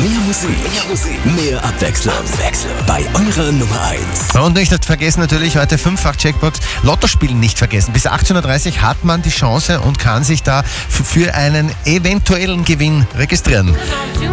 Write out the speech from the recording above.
Musik, mehr Abwechslung. Bei eurer Nummer 1. Und nicht vergessen natürlich heute 5-fach-Jackpot. Lotto spielen nicht vergessen. Bis 18.30 Uhr hat man die Chance und kann sich da für einen eventuellen Gewinn registrieren.